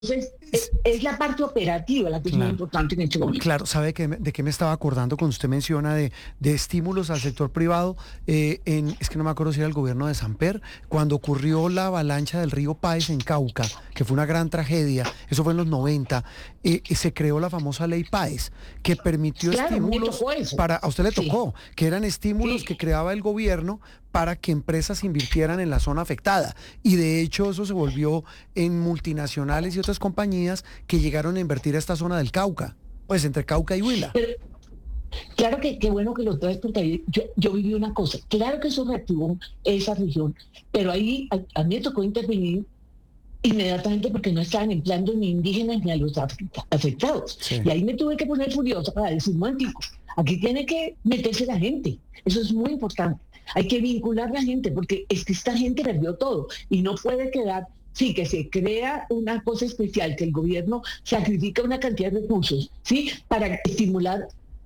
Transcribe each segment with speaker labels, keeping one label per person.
Speaker 1: Entonces, es la parte operativa la que es muy
Speaker 2: Claro.
Speaker 1: importante en este momento.
Speaker 2: Claro, ¿sabe de qué me estaba acordando cuando usted menciona de estímulos al sector privado? Es que no me acuerdo si era el gobierno de Samper, cuando ocurrió la avalancha del río Páez en Cauca, que fue una gran tragedia, eso fue en los 90, se creó la famosa ley Páez, que permitió
Speaker 1: Claro, me
Speaker 2: estímulos
Speaker 1: tocó eso.
Speaker 2: a usted le
Speaker 1: Sí,
Speaker 2: tocó, que eran estímulos
Speaker 1: sí.
Speaker 2: que creaba el gobierno para que empresas invirtieran en la zona afectada. Y de hecho eso se volvió en multinacionales y otras compañías que llegaron a invertir a esta zona del Cauca, pues entre Cauca y Huila.
Speaker 1: Pero claro que qué bueno que lo traes porque ahí yo viví una cosa. Claro que eso reactivó esa región, pero ahí a mí me tocó intervenir inmediatamente porque no estaban empleando ni indígenas ni a los afectados.
Speaker 2: Sí,
Speaker 1: Y ahí me tuve que poner furiosa para decir, momentico, aquí tiene que meterse la gente. Eso es muy importante. Hay que vincular a la gente porque es que esta gente perdió todo y no puede quedar, sí, que se crea una cosa especial, que el gobierno sacrifica una cantidad de recursos, ¿sí? Para estimular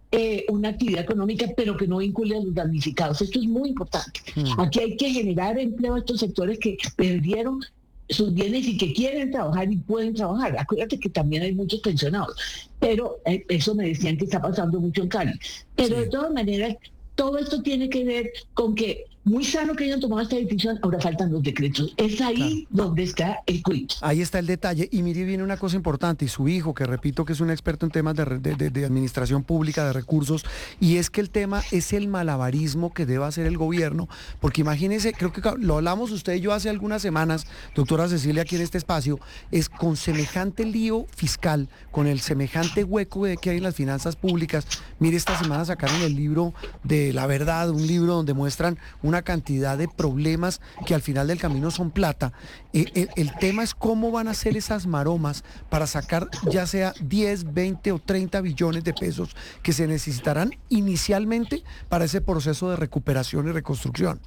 Speaker 1: una actividad económica, pero que no vincule a los damnificados. Esto es muy importante.
Speaker 2: mm,
Speaker 1: Aquí hay que generar empleo a estos sectores que perdieron sus bienes y que quieren trabajar y pueden trabajar. Acuérdate que también hay muchos pensionados, pero eso me decían que está pasando mucho en Cali. Pero de
Speaker 2: sí.
Speaker 1: todas maneras, todo esto tiene que ver con que muy sano que hayan tomado esta decisión, ahora faltan los decretos. Es
Speaker 2: Claro.
Speaker 1: ahí donde está el quid.
Speaker 2: Ahí está el detalle. Y mire, viene una cosa importante, y su hijo, que repito que es un experto en temas de administración pública, de recursos, y es que el tema es el malabarismo que debe hacer el gobierno, porque imagínense, creo que lo hablamos usted y yo hace algunas semanas, doctora Cecilia, aquí en este espacio, es con semejante lío fiscal, con el semejante hueco que hay en las finanzas públicas. Mire, esta semana sacaron el libro de La Verdad, un libro donde muestran una cantidad de problemas que al final del camino son plata. El tema es cómo van a hacer esas maromas para sacar ya sea 10, 20 o 30 billones de pesos que se necesitarán inicialmente para ese proceso de recuperación y reconstrucción.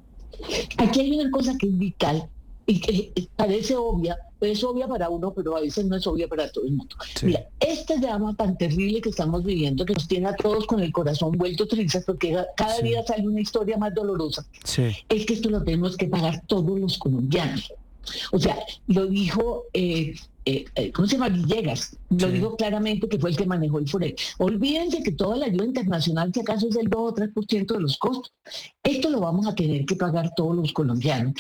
Speaker 1: Aquí hay una cosa que es vital y que parece obvia, es obvia para uno, pero a veces no es obvia para todo el mundo.
Speaker 2: Sí,
Speaker 1: Mira, este drama tan terrible que estamos viviendo, que nos tiene a todos con el corazón vuelto trizas, porque cada
Speaker 2: sí,
Speaker 1: día sale una historia más dolorosa,
Speaker 2: sí,
Speaker 1: es que esto lo tenemos que pagar todos los colombianos. O sea, lo dijo, ¿cómo se llama? Villegas, lo
Speaker 2: sí.
Speaker 1: dijo claramente que fue el que manejó el FOREX. Olvídense que toda la ayuda internacional, si acaso es del 2 o 3% de los costos. Esto lo vamos a tener que pagar todos los colombianos.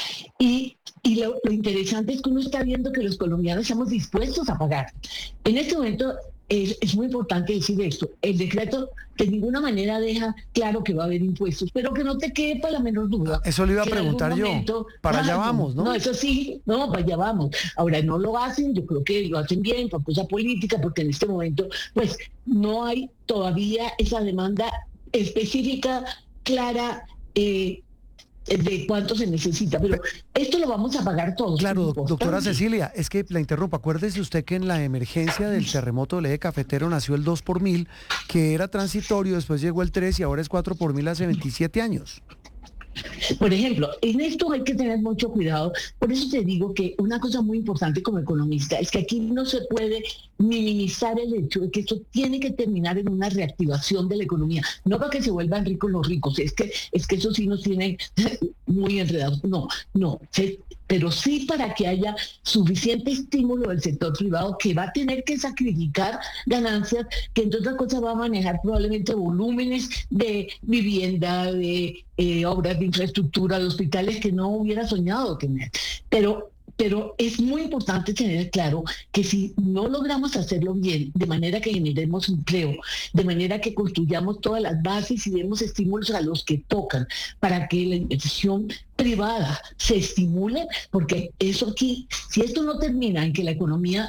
Speaker 1: Y lo interesante es que uno está viendo que los colombianos estamos dispuestos a pagar. En este momento es muy importante decir esto. El decreto de ninguna manera deja claro que va a haber impuestos, pero que no te quepa la menor duda.
Speaker 2: Eso le iba a
Speaker 1: Que en algún
Speaker 2: preguntar yo.
Speaker 1: momento,
Speaker 2: Para allá
Speaker 1: claro,
Speaker 2: vamos,
Speaker 1: no,
Speaker 2: ¿no?
Speaker 1: eso sí, no, para allá vamos. Ahora no lo hacen, yo creo que lo hacen bien por cosa política, porque en este momento, pues, no hay todavía esa demanda específica, clara, de cuánto se necesita, pero esto lo vamos a pagar todos, es
Speaker 2: Claro, doctora
Speaker 1: importante.
Speaker 2: Cecilia, es que la interrumpo. Acuérdese usted que en la emergencia del terremoto del eje cafetero nació el 2 por mil, que era transitorio, después llegó el 3 y ahora es 4 por mil hace 27 años.
Speaker 1: Por ejemplo, en esto hay que tener mucho cuidado. Por eso te digo que una cosa muy importante como economista es que aquí no se puede minimizar el hecho de que esto tiene que terminar en una reactivación de la economía. No para que se vuelvan ricos los ricos, es que eso sí nos tiene muy enredados. No, no. Pero sí para que haya suficiente estímulo del sector privado que va a tener que sacrificar ganancias, que entre otras cosas va a manejar probablemente volúmenes de vivienda, de obras de infraestructura, de hospitales que no hubiera soñado tener. Pero es muy importante tener claro que si no logramos hacerlo bien, de manera que generemos empleo, de manera que construyamos todas las bases y demos estímulos a los que tocan para que la inversión privada se estimule, porque eso aquí, si esto no termina en que la economía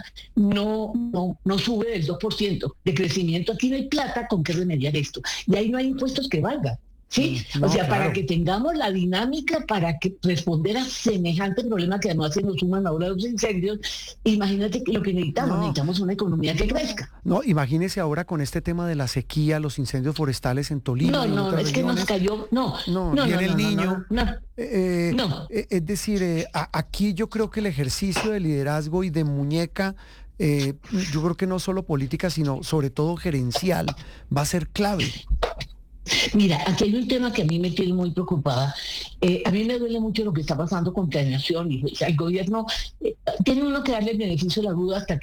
Speaker 1: no sube del 2% de crecimiento, aquí no hay plata con qué remediar esto. Y ahí no hay impuestos que valgan. ¿Sí? O
Speaker 2: No,
Speaker 1: sea, para
Speaker 2: claro.
Speaker 1: que tengamos la dinámica para que responder a semejante problema que además se nos suman ahora los incendios, imagínate que lo que
Speaker 2: No,
Speaker 1: necesitamos una economía que crezca.
Speaker 2: no, imagínese ahora con este tema de la sequía, los incendios forestales en Tolima
Speaker 1: No,
Speaker 2: y en
Speaker 1: no,
Speaker 2: otras
Speaker 1: es que nos
Speaker 2: regiones.
Speaker 1: cayó, no,
Speaker 2: No,
Speaker 1: no, no,
Speaker 2: viene el
Speaker 1: no, no, no,
Speaker 2: niño.
Speaker 1: no, no.
Speaker 2: Es decir, aquí yo creo que el ejercicio de liderazgo y de muñeca, yo creo que no solo política, sino sobre todo gerencial, va a ser clave.
Speaker 1: Mira, aquí hay un tema que a mí me tiene muy preocupada. A mí me duele mucho lo que está pasando con Planeación. Y, o sea, el gobierno tiene uno que darle el beneficio de la duda hasta